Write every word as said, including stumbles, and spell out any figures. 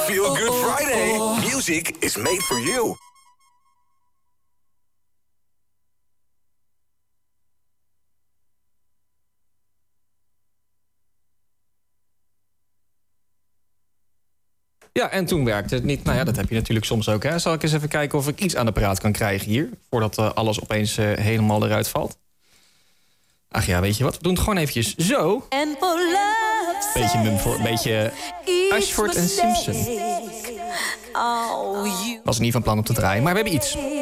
Feel Good Friday. Music is made for you. Ja, en toen werkte het niet. Nou ja, dat heb je natuurlijk soms ook. Hè. Zal ik eens even kijken of ik iets aan de praat kan krijgen hier... voordat uh, alles opeens uh, helemaal eruit valt? Ach ja, weet je wat? We doen het gewoon eventjes zo. Beetje Mumford, beetje Ashford en Simpson. Was ik niet van plan om te draaien, maar we hebben iets.